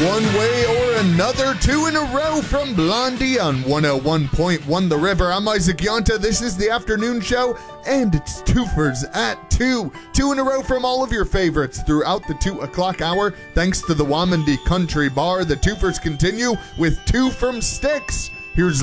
One way or another, two in a row from Blondie on 101.1 The River. I'm Isaac Yonta. This is the afternoon show, and it's Twofers at 2. Two in a row from all of your favorites throughout the 2 o'clock hour. Thanks to the Wamandee Country Bar, the Twofers continue with two from Styx. Here's